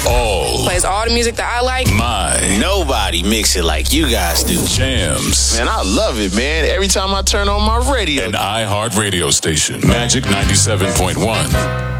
all. Plays all the music that I like. Nobody mix it like you guys do. Jams. Man, I love it, man. Every time I turn on my radio. An iHeart radio station. Magic 97.1.